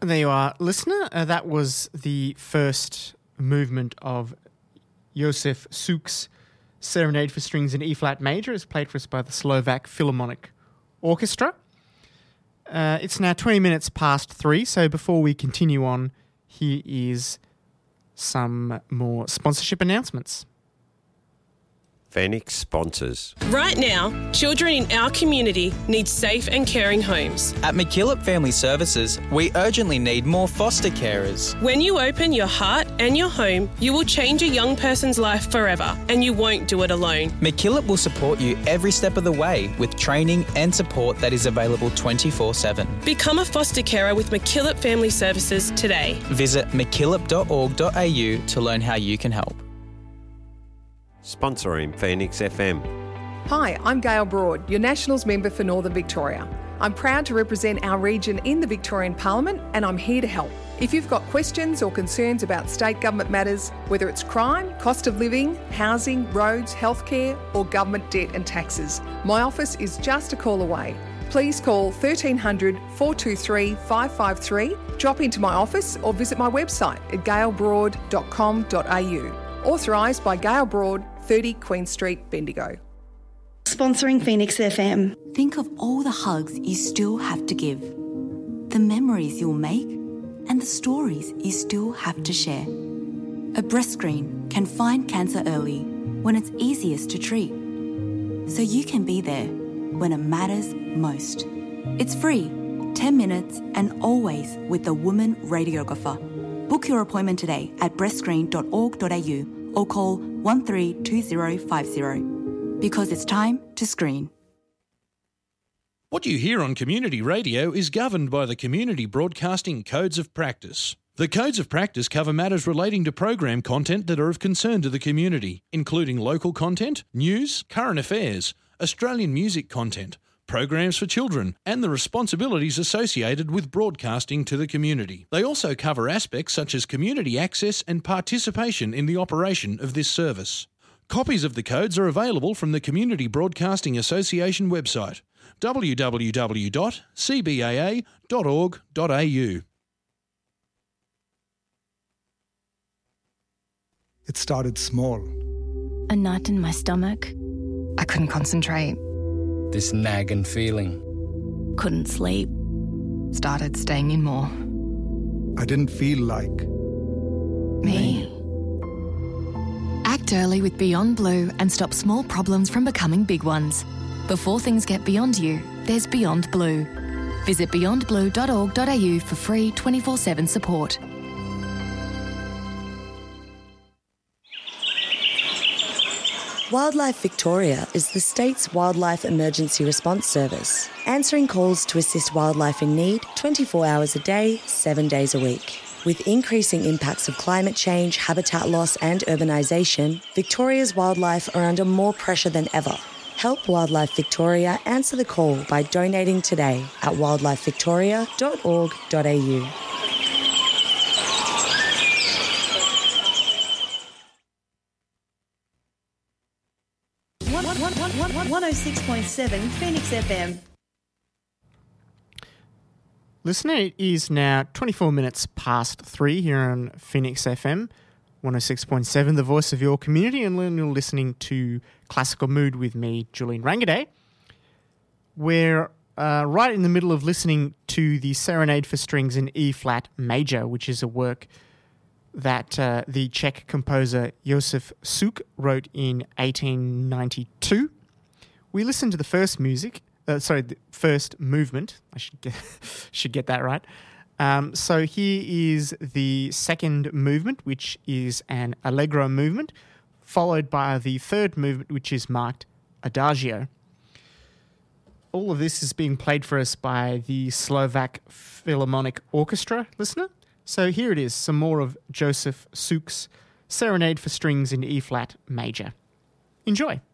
There you are, listener. That was the first movement of Josef Suk's Serenade for Strings in E-flat major. It's played for us by the Slovak Philharmonic Orchestra. It's now 20 minutes past 3, so before we continue on, here is some more sponsorship announcements. Phoenix sponsors. Right now, children in our community need safe and caring homes. At McKillop Family Services, we urgently need more foster carers. When you open your heart and your home, you will change a young person's life forever, and you won't do it alone. McKillop will support you every step of the way with training and support that is available 24/7. Become a foster carer with McKillop Family Services today. Visit mckillop.org.au to learn how you can help. Sponsoring Phoenix FM. Hi, I'm Gail Broad, your Nationals member for Northern Victoria. I'm proud to represent our region in the Victorian Parliament, and I'm here to help. If you've got questions or concerns about state government matters, whether it's crime, cost of living, housing, roads, healthcare, or government debt and taxes, my office is just a call away. Please call 1300 423 553, drop into my office or visit my website at gailbroad.com.au. Authorised by Gail Broad, 30 Queen Street, Bendigo. Sponsoring Phoenix FM. Think of all the hugs you still have to give, the memories you'll make, and the stories you still have to share. A breast screen can find cancer early when it's easiest to treat, so you can be there when it matters most. It's free, 10 minutes, and always with the Woman Radiographer. Book your appointment today at breastscreen.org.au or call 132050 because it's time to screen. What you hear on community radio is governed by the Community Broadcasting Codes of Practice. The Codes of Practice cover matters relating to program content that are of concern to the community, including local content, news, current affairs, Australian music content, programs for children, and the responsibilities associated with broadcasting to the community. They also cover aspects such as community access and participation in the operation of this service. Copies of the codes are available from the Community Broadcasting Association website, www.cbaa.org.au. It started small. A knot in my stomach. I couldn't concentrate. This nagging feeling. Couldn't sleep. Started staying in more. I didn't feel like me. Act early with Beyond Blue and stop small problems from becoming big ones. Before things get beyond you, there's Beyond Blue. Visit beyondblue.org.au for free 24/7 support. Wildlife Victoria is the state's wildlife emergency response service, answering calls to assist wildlife in need 24 hours a day, 7 days a week. With increasing impacts of climate change, habitat loss and urbanisation, Victoria's wildlife are under more pressure than ever. Help Wildlife Victoria answer the call by donating today at wildlifevictoria.org.au. 106.7 Phoenix FM. Listener, it is now 24 minutes past 3 here on Phoenix FM, 106.7, the voice of your community, and you're listening to Classical Mood with me, Julian Rangaday. We're right in the middle of listening to the Serenade for Strings in E-flat major, which is a work that the Czech composer Josef Suk wrote in 1892. We listened to the first the first movement. I should get that right. So here is the second movement, which is an allegro movement, followed by the third movement, which is marked adagio. All of this is being played for us by the Slovak Philharmonic Orchestra, listener. So here it is, some more of Josef Suk's Serenade for Strings in E-flat major. Enjoy.